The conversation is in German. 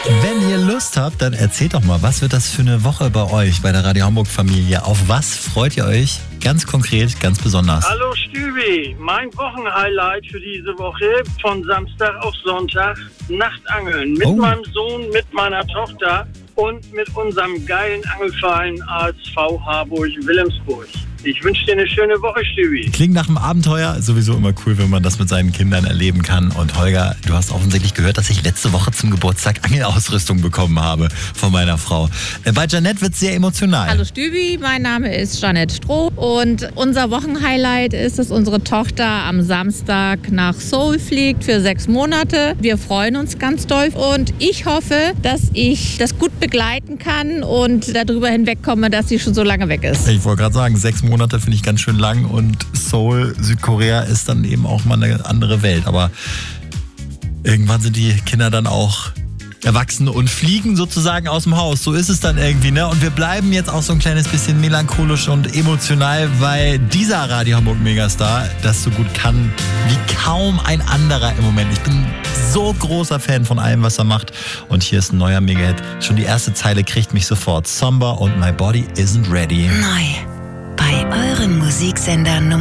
Wenn ihr Lust habt, dann erzählt doch mal, was wird das für eine Woche bei euch, bei der Radio Hamburg Familie? Auf was freut ihr euch ganz konkret, ganz besonders? Hallo Stübi, mein Wochenhighlight für diese Woche von Samstag auf Sonntag, Nachtangeln mit meinem Sohn, mit meiner Tochter und mit unserem geilen Angelverein ASV Harburg-Wilhelmsburg. Ich wünsche dir eine schöne Woche, Stübi. Klingt nach einem Abenteuer, sowieso immer cool, wenn man das mit seinen Kindern erleben kann. Und Holger, du hast offensichtlich gehört, dass ich letzte Woche zum Geburtstag Angelausrüstung bekommen habe von meiner Frau. Bei Janette wird es sehr emotional. Hallo Stübi, mein Name ist Janette Stroh und unser Wochenhighlight ist, dass unsere Tochter am Samstag nach Seoul fliegt für 6 Monate. Wir freuen uns ganz doll und ich hoffe, dass ich das gut begleiten kann und darüber hinwegkomme, dass sie schon so lange weg ist. Ich wollte gerade sagen, 6 Monate finde ich ganz schön lang und Seoul, Südkorea ist dann eben auch mal eine andere Welt. Aber irgendwann sind die Kinder dann auch erwachsen und fliegen sozusagen aus dem Haus. So ist es dann irgendwie, ne? Und wir bleiben jetzt auch so ein kleines bisschen melancholisch und emotional, weil dieser Radio Hamburg Megastar das so gut kann wie kaum ein anderer im Moment. Ich bin so großer Fan von allem, was er macht. Und hier ist ein neuer Megahit. Schon die erste Zeile kriegt mich sofort. Somber und My Body Isn't Ready. Neu bei euren Musiksendern